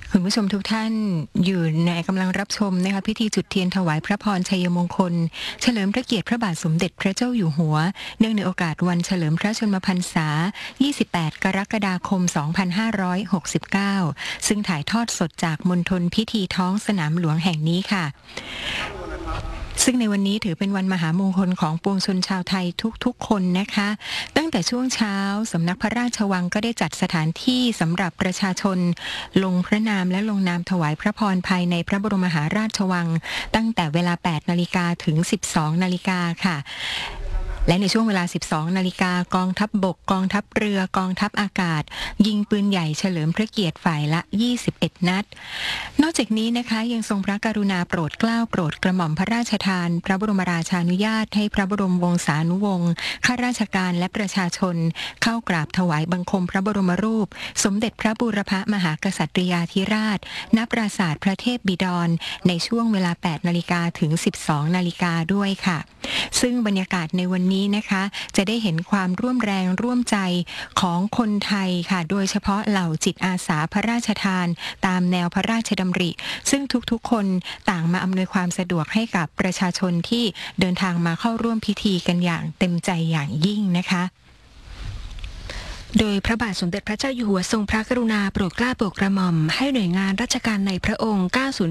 คุณผู้ชมทุกท่านอยู่ในกำลังรับชมนะคะพิธีจุดเทียนถวายพระพรชัยมงคลเฉลิมพระเกียรติพระบาทสมเด็จพระเจ้าอยู่หัวเนื่องในโอกาสวันเฉลิมพระชนมพรรษา 28 กรกฎาคม 2569 ซึ่งถ่ายทอดสดจากมณฑลพิธีท้องสนามหลวงแห่งนี้ค่ะซึ่งในวันนี้ถือเป็นวันมหามงคลของปวงชนชาวไทยทุกๆคนนะคะตั้งแต่ช่วงเช้าสำนักพระราชวังก็ได้จัดสถานที่สำหรับประชาชนลงพระนามและลงนามถวายพระพรภายในพระบรมมหาราชวังตั้งแต่เวลา 8 นาฬิกาถึง 12 นาฬิกาค่ะและในช่วงเวลา 12 นาฬิกากองทัพบกกองทัพเรือกองทัพอากาศยิงปืนใหญ่เฉลิมพระเกียรติฝ่ายละ 21 นัดนอกจากนี้นะคะยังทรงพระกรุณาโปรดเกล้าโปรดกระหม่อมพระราชทานพระบรมราชานุญาตให้พระบรมวงศานุวงศ์ข้าราชการและประชาชนเข้ากราบถวายบังคมพระบรมรูปสมเด็จพระบูรพมหากษัตริยาธิราชณปราสาทพระเทพบิดรในช่วงเวลา 8 นาฬิกาถึง 12 นาฬิกาด้วยค่ะซึ่งบรรยากาศในวันนี้นะคะจะได้เห็นความร่วมแรงร่วมใจของคนไทยค่ะโดยเฉพาะเหล่าจิตอาสาพระราชทานตามแนวพระราชดำริซึ่งทุกๆคนต่างมาอำนวยความสะดวกให้กับประชาชนที่เดินทางมาเข้าร่วมพิธีกันอย่างเต็มใจอย่างยิ่งนะคะโดยพระบาทสมเด็จพระเจ้าอยู่หัวทรงพระกรุณาโปรดเกล้าโปรดกระหม่อมให้หน่วยงานราชการในพระองค์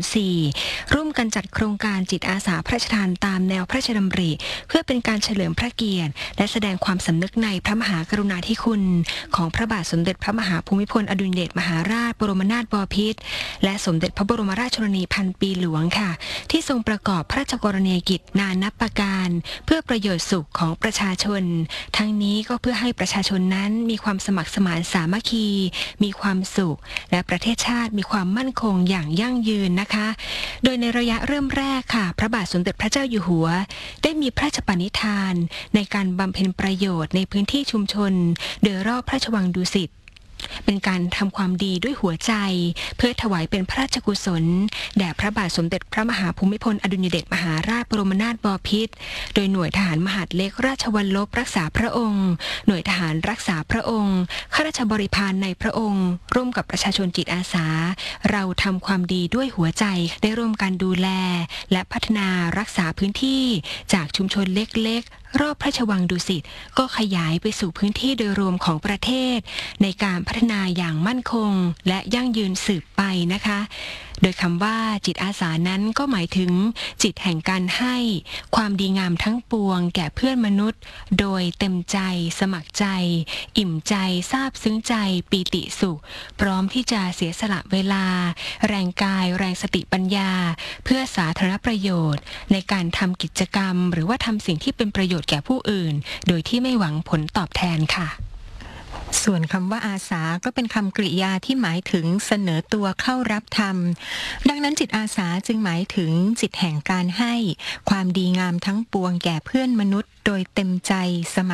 904 ร่วมกันจัดโครงการจิตอาสาพระราชทานตามแนวพระราชดำริเพื่อเป็นการเฉลิมพระเกียรติและแสดงความสำนึกในพระมหากรุณาธิคุณของพระบาทสมเด็จพระมหาภูมิพลอดุลยเดชมหาราชบรมนาถบพิตรและสมเด็จพระบรมราชชนนีพันปีหลวงค่ะที่ทรงประกอบพระราชกรณียกิจนานับประการเพื่อประโยชน์สุขของประชาชนทั้งนี้ก็เพื่อให้ประชาชนนั้นมีความสมัครสมานสามัคคีมีความสุขและประเทศชาติมีความมั่นคงอย่างยั่งยืนนะคะโดยในระยะเริ่มแรกค่ะพระบาทสมเด็จพระเจ้าอยู่หัวได้มีพระราชปณิธานในการบำเพ็ญประโยชน์ในพื้นที่ชุมชนโดยรอบพระราชวังดุสิตเป็นการทำความดีด้วยหัวใจเพื่อถวายเป็นพระราชกุศลแด่พระบาทสมเด็จพระมหาภูมิพลอดุลยเดชมหาราชบรมนาถบพิตรโดยหน่วยทหารมหาดเล็กราชวัลลบรักษาพระองค์หน่วยทหารรักษาพระองค์ข้าราชบริพารในพระองค์ร่วมกับประชาชนจิตอาสาเราทำความดีด้วยหัวใจได้ร่วมกันดูแลและพัฒนารักษาพื้นที่จากชุมชนเล็กๆรอบพระราชวังดุสิตก็ขยายไปสู่พื้นที่โดยรวมของประเทศในการพัฒนาอย่างมั่นคงและยั่งยืนสืบไปนะคะโดยคำว่าจิตอาสานั้นก็หมายถึงจิตแห่งการให้ความดีงามทั้งปวงแก่เพื่อนมนุษย์โดยเต็มใจสมัครใจอิ่มใจซาบซึ้งใจปีติสุขพร้อมที่จะเสียสละเวลาแรงกายแรงสติปัญญาเพื่อสาธารณประโยชน์ในการทำกิจกรรมหรือว่าทำสิ่งที่เป็นประโยชน์แก่ผู้อื่นโดยที่ไม่หวังผลตอบแทนค่ะส่วนคำว่าอาสาก็เป็นคำกริยาที่หมายถึงเสนอตัวเข้ารับธรรมดังนั้นจิตอาสาจึงหมายถึงจิตแห่งการให้ความดีงามทั้งปวงแก่เพื่อนมนุษย์โดยเต็มใจสมัคร